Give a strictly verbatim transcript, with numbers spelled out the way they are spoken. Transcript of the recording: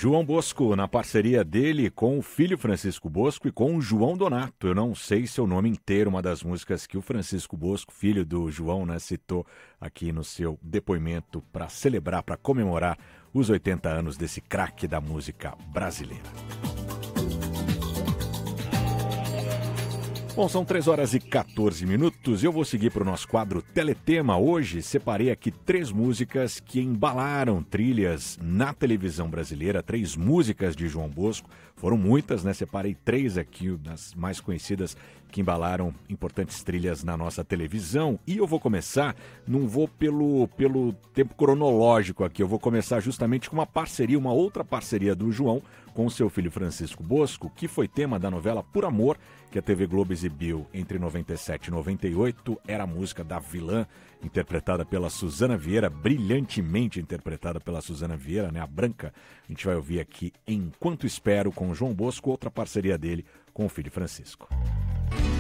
João Bosco, na parceria dele com o filho Francisco Bosco e com o João Donato. Eu não sei seu nome inteiro, uma das músicas que o Francisco Bosco, filho do João, né, citou aqui no seu depoimento para celebrar, para comemorar os oitenta anos desse craque da música brasileira. Bom, são três horas e quatorze minutos. Eu vou seguir para o nosso quadro Teletema. Hoje separei aqui três músicas que embalaram trilhas na televisão brasileira, três músicas de João Bosco. Foram muitas, né? Separei três aqui, das mais conhecidas, que embalaram importantes trilhas na nossa televisão. E eu vou começar, não vou pelo, pelo tempo cronológico aqui, eu vou começar justamente com uma parceria, uma outra parceria do João com seu filho Francisco Bosco, que foi tema da novela Por Amor, que a T V Globo exibiu entre noventa e sete e noventa e oito. Era a música da vilã, interpretada pela Suzana Vieira, brilhantemente interpretada pela Suzana Vieira, né? A Branca. A gente vai ouvir aqui Enquanto Espero, com o João Bosco, outra parceria dele com o filho Francisco.